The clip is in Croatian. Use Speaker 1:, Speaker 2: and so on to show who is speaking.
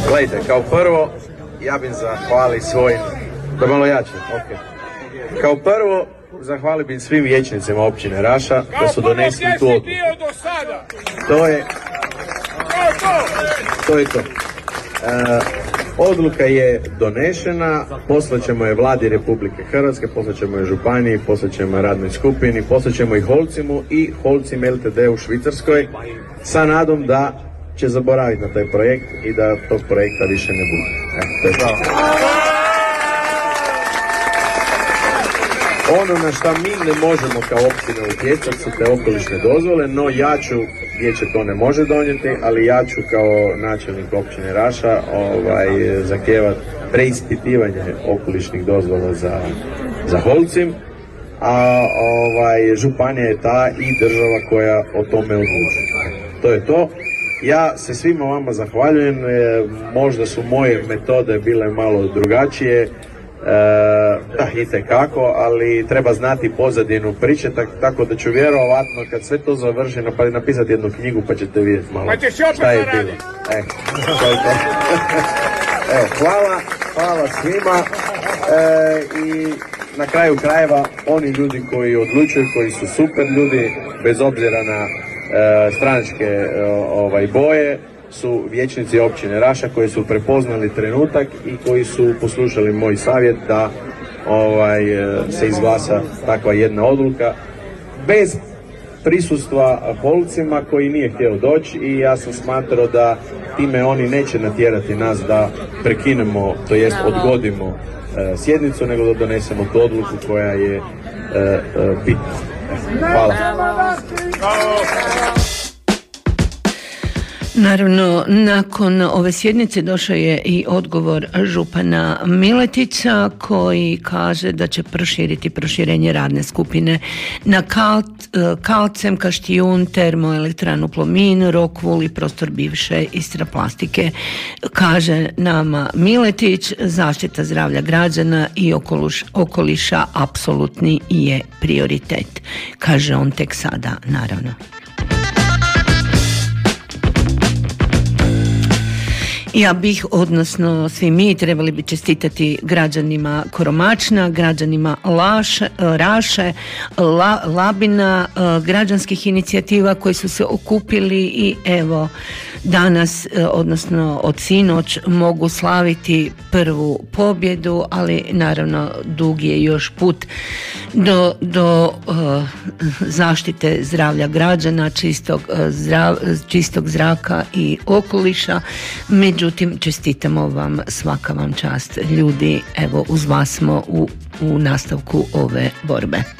Speaker 1: Gledajte, kao prvo, ja bih zahvalio svojim... Da malo jače, ok. Kao prvo, zahvalio bih svim vijećnicima općine Raša da su donesli tu odluku. To je to. Odluka je donešena, poslaćemo je vladi Republike Hrvatske, poslaćemo je županiji, poslaćemo je radnoj skupini, poslaćemo i Holcimu i Holcim LTD u Švicarskoj sa nadom da će zaboraviti na taj projekt i da tog projekta više ne bude. To je to. Ono na šta mi ne možemo kao općina utjecati su te okolišne dozvole, no ja ću, vijeće to ne može donijeti, ali ja ću kao načelnik općine Raša zahtijevati preispitivanje okolišnih dozvola za Holcim, a županija je ta i država koja o tome odlučuje. To je to. Ja se svima vama zahvaljujem, možda su moje metode bile malo drugačije, itekako, ali treba znati pozadinu priče, tako da ću vjerovatno kad sve to završi napisati jednu knjigu pa ćete vidjeti malo šta je bilo. Hvala svima i na kraju krajeva oni ljudi koji odlučuju, koji su super ljudi, bez obzira na stranačke boje, su vijećnici općine Raša koji su prepoznali trenutak i koji su poslušali moj savjet da se izglasa takva jedna odluka bez prisustva Holcima koji nije htio doći i ja sam smatrao da time oni neće natjerati nas da prekinemo, to jest odgodimo sjednicu, nego da donesemo tu odluku koja je bitna. Hvala.
Speaker 2: Naravno, nakon ove sjednice došao je i odgovor župana Miletića koji kaže da će proširenje radne skupine na Kalcem, Kaštijun, termoelektranu Plomin, Rokvul i prostor bivše Istraplastike. Kaže nama Miletić, zaštita zdravlja građana i okoliša apsolutni je prioritet. Kaže on tek sada, naravno. Ja bih, odnosno svi mi, trebali bi čestitati građanima Koromačna, građanima Raše, Labina, građanskih inicijativa koji su se okupili i evo danas, odnosno od sinoć, mogu slaviti prvu pobjedu, ali naravno dug je još put do zaštite zdravlja građana, čistog zraka i okoliša. Međutim, čestitamo vam, svaka vam čast ljudi, evo uz vas smo u nastavku ove borbe.